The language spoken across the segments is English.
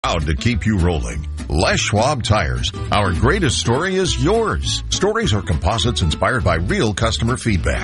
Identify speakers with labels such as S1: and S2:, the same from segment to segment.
S1: Proud to keep you rolling. Les Schwab Tires. Our greatest story is yours. Stories are composites inspired by real customer feedback.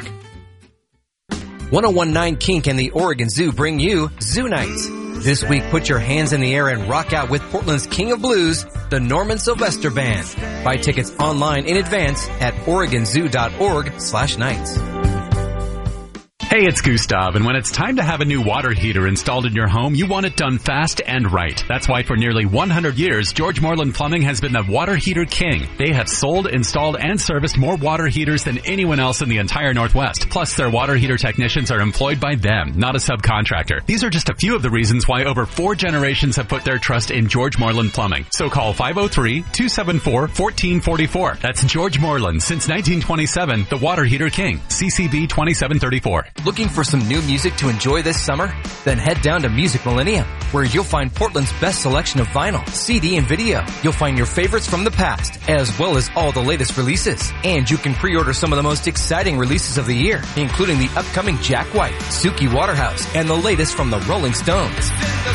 S2: 1019 Kink and the Oregon Zoo bring you Zoo Nights. This week, put your hands in the air and rock out with Portland's King of Blues, the Norman Sylvester Band. Buy tickets online in advance at OregonZoo.org/nights.
S3: Hey, it's Gustav, and when it's time to have a new water heater installed in your home, you want it done fast and right. That's why for nearly 100 years, George Moreland Plumbing has been the water heater king. They have sold, installed, and serviced more water heaters than anyone else in the entire Northwest. Plus, their water heater technicians are employed by them, not a subcontractor. These are just a few of the reasons why over 4 generations have put their trust in George Moreland Plumbing. So call 503-274-1444. That's George Moreland since 1927, the water heater king. CCB 2734.
S2: Looking for some new music to enjoy this summer? Then head down to Music Millennium, where you'll find Portland's best selection of vinyl, CD, and video. You'll find your favorites from the past, as well as all the latest releases. And you can pre-order some of the most exciting releases of the year, including the upcoming Jack White, Suki Waterhouse, and the latest from the Rolling Stones.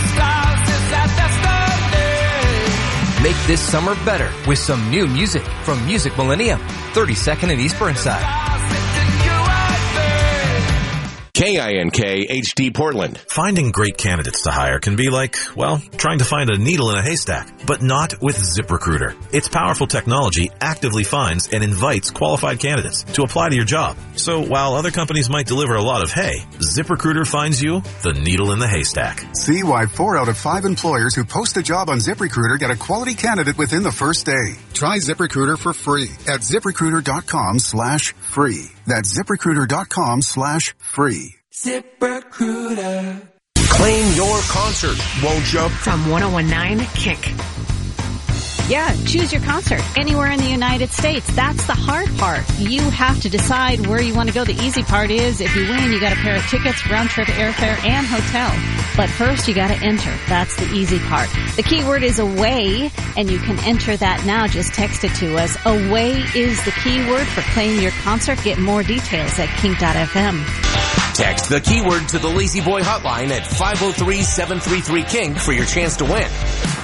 S2: Make this summer better with some new music from Music Millennium, 32nd and East Burnside.
S4: KINK HD Portland.
S5: Finding great candidates to hire can be like, well, trying to find a needle in a haystack, but not with ZipRecruiter. Its powerful technology actively finds and invites qualified candidates to apply to your job. So while other companies might deliver a lot of hay, ZipRecruiter finds you the needle in the haystack.
S6: See why 4 out of 5 employers who post a job on ZipRecruiter get a quality candidate within the first day. Try ZipRecruiter for free at ZipRecruiter.com/free. That's ZipRecruiter.com/free.
S7: ZipRecruiter.
S4: Claim your concert, won't you?
S8: From 1019 Kink.
S9: Yeah, choose your concert anywhere in the United States. That's the hard part. You have to decide where you want to go. The easy part is if you win, you got a pair of tickets, round trip airfare, and hotel. But first, you got to enter. That's the easy part. The keyword is away, and you can enter that now. Just text it to us. Away is the keyword for Claim Your Concert. Get more details at kink.fm.
S4: Text the keyword to the Lazy Boy hotline at 503-733-KINK for your chance to win.